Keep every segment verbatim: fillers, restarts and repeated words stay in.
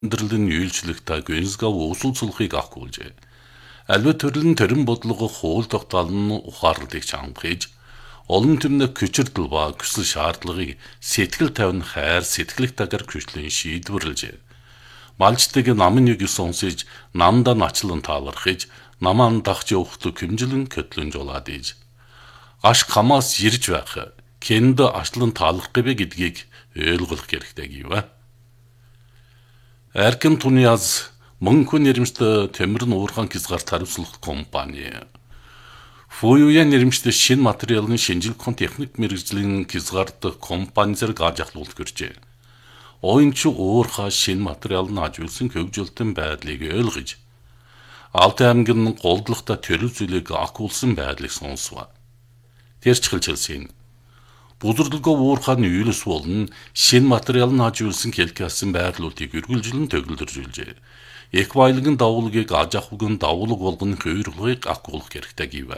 Амьдралын үйлчлэх та гүнзгав усулцлахыг ахгүйжээ. Альва төрлийн төрийн бодлого хууль тогтоолн ухаарлыг чангахж, олон түмнэ күчирдэл ба хүсэл шаардлагыг сэтгэл тавин хайр сэтгэлх тагаар хүчлэн шийдвэрлжээ. Малчдаг намын нэг сонсож, намда начлан таалархиж, намаан дахж явахлыг хэмжилэн көтлөн жолаад иж. Аш хамаас ирж байх, кэнд ашлан таалах гэвэ гэдгийг ойлгох хэрэгтэй гэв. Эркин Туниаз мөнхөн нэрмжтэй Тэмрэн уурхаан хязгаар тариуцлах компани. Фуюя нэрмжтэй шинэ материалын шинжилгээ техник мэргэжлийн хязгаардах компани зэрэг ажиглуулж гэрчээ. Ойнч уурхаа шинэ материал нь ажигласан хөгжөлтөн байдлыг ойлгож, Алтай аймгийн голдлогтой төрөл зүйлийг ахуулсан байдлыг сонсов. Тэрч хэлжэлсэн. Бүзэрлэгөө уурхааны үйлс болон шинэ материал нь ажигласан хэлкээсэн байрлуулыг үргэлжлэн төгөлдржүүлжээ. Их баялагын давуулгийг аж ахуйн давуулаг болгоны хувирлагыг ахуулах хэрэгтэй гэв.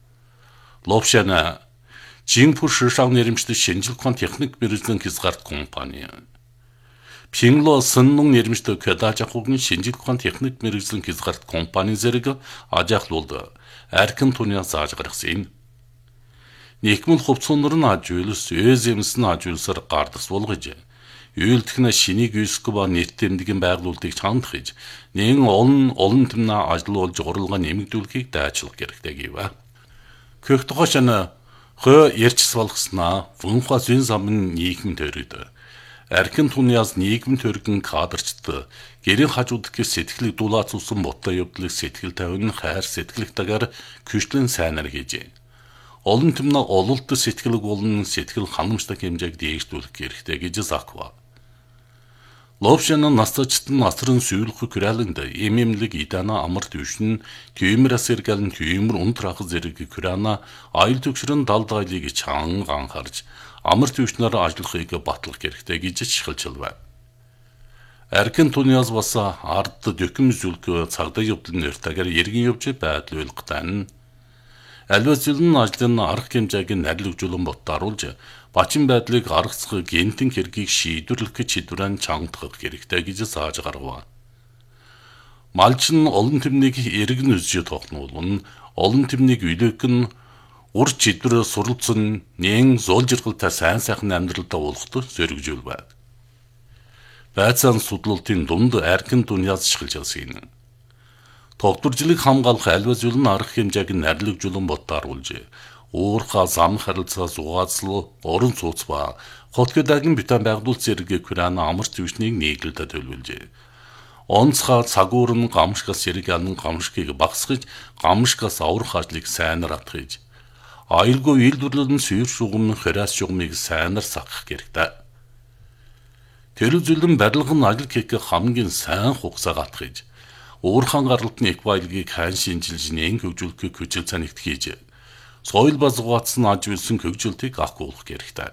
Ловшана Жинпур шишав нэрмжтэй шинжилгээ техник мэргэжлийн хязгаарт компани. Пингло Сэннун нэрмжтэй аж ахуйн шинжилгээ техник мэргэжлийн хязгаарт компани зэрэг ажиглуулд Эркин Туниаз зааж гаргасан. Нийгмэл хувцсонор нь ажиулс, өзэмс нь ажиулсаар гардас болгож, үйлдэх шинийг үйсгөө ба нийт тэмдгийн байгуулалтыг чандахж, нэн олон олон түмнэ ажил болж гурилга нэмэгдүүлэхийг дайчлах хэрэгтэй гэв. Көхтгошана хö ярьчс болгоснаа вунхва зүйн замын нийгэм төрөд. Эркин Туниаз нийгэм төргөн кадрчд гэрийн хажууддагч сэтгэлийг дулаацуулсан бутаа явдлыг сэтгэл тавин хайр сэтгэлх тагаар күчлэн сайнаар хийжээ. Олон түмнэ ололт сэтгэлэг болон сэтгэл ханамжтай хэмжээг дээшлүүлэх хэрэгтэй гэж заква. Ловшан настачт насрын сүйрлэх күрэлэнд эмэмлэг идана амар төвшин түймэр асэргэлэн түймэр унтрах зэрэг күрана айл төгшрөн далдайлыг чаан анхарж амар төвшнөр ажиллахыг батлах хэрэгтэй гэж шилжилв. Эркин Туниаз бас ард дөкөм зүлг цагдаа явдлын нэртэйгээр эргэн явж байдал үйлгтэн. Альва зүйлэн ажлын арга хэмжээг нэрлэгжүүлэн ботдааруулж, бачин байдлыг аргацах гентэн хэргийг шийдвэрлэх гэж шийдвэрэн чангадах хэрэгтэй гэж зааж гаргав. Малч нь олон түмнийг эргэн үзэж тогтнуулна, олон түмнийг үлээх нь ур шийдвэр суралцсан нэн зуул жиргэлтэй сайн сайхан амьдралдаа уулахад зоригжүүл байв. Байцаан судлалтын дунд Эркин Туниаз шилжилсэн. Тогтворжлыг хамгаалах альва зүйл нь арга хэмжээг нэрлэгжүүлэн ботдааруулж, уурхаа зам харилцаа зугаацлуу орон сууц ба хотгодагийн битэн байгуулалт зэрэг күрана амар төвшнийг нийлэлдэ төлөвлөжээ. Онцгой цагуур нь гамшгаас сэргэлэн гамшгийг багсгаж, гамшгаас аврах ажлыг сайнаар атгаж, аюулгүй үйлдвэрлэлэн сүйр шугам хөрөөс шугамыг сайнаар сахах хэрэгтэй. Тэр зүйлэн барилгын ажил хийх хамгийн сайн хугацаа гатгаж, уурхаан гаралтны их баялагыг хайн шинжилж нэн хөгжүүлэхийг хүчил цанигт хийж, соёл базгуутсан ажигласан хөгжүүлтийг ахгуулах хэрэгтэй.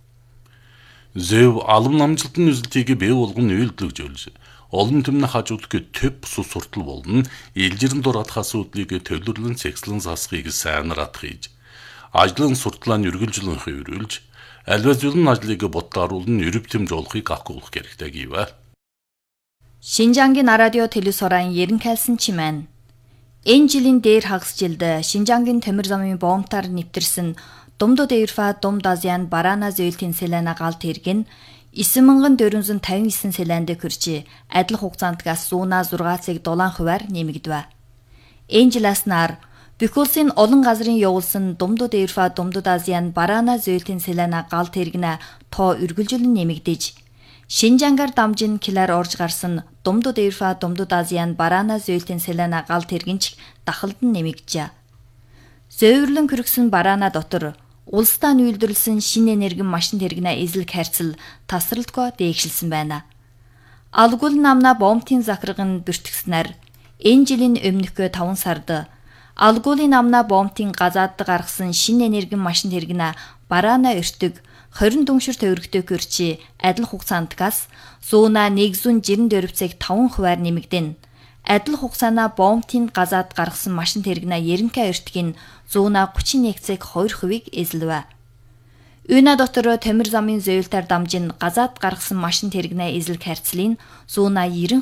Зөв алам намжилтын үзэлтийг бий болгон үйлдвэрлэж, олон түмнэ хажуудах төв бус суртал болон илжирэн дурах асуудлыг төвлөрлөн цэгцлэн засахыг сайнаар атгаж, ажлын суртлаа үргэлжлэн хувирүүлж, альва зүйлэн ажлыг ботдааруулн өрөвтөм жолохыг ахгуулах хэрэгтэй гэв. Шинжангийн радио телевизорын ерөнхийлсэн чимээн. Энэ жилийн дээр хагас жилд Шинжангийн төмөр замын боомтаар нэвтэрсэн Думдод Эрфа Думд Азиан Барана зөөлтийн селена галт хэрэг нь девять мянган дөрвөн тавин девять селенд хүрч адил хугацаантгаас зуунаа зургаацыг дулаан хувиар нэмэгдэв. Энэ жилээс нар Бөхөлсийн олон газрын явуулсан Думдод Эрфа Думдод Азиан Барана зөөлтийн селена галт хэрэг нь тоо үргэлжлэн нэмэгдэж, Шинжангаар дамжин килаар орж гарсан Думдод Эрфа Думдод Азиан Барана зөөлтийн селена галт хэргэнч дахалд нь нэмэгджээ. Зөөврлөн хүргэсэн Барана дотор улсдаа үйлдвэрлэсэн шинэ энерги машин тэрэгнэ эзлэх харьцал тасралтгүй дээгшилсэн байна. Алгул намна бомтын захирга нь бүртгэснээр энэ жилийн өмнөх таван сард Алгуулын намна бомтын газаад гаргасан шинэ энерги машин тэрэгнэ Барана өртөг хорин дүншир төвөргтэй көрчи адил хугацаантгаас зуунаа нэг зуун жирэн дөрвцэг таван хувиар нэмэгдэн. Адил хугацаана бомтын газаад гаргасан машин тэрэгнэ ерөнхий өртгийн зуунаа гучин нэг цэг хоёр хувийг эзлэв. Үйнэ дотороо Төмөр замын зөөлтөр дамжин газаад гаргасан машин тэрэгнээ эзэл харьцлын сууна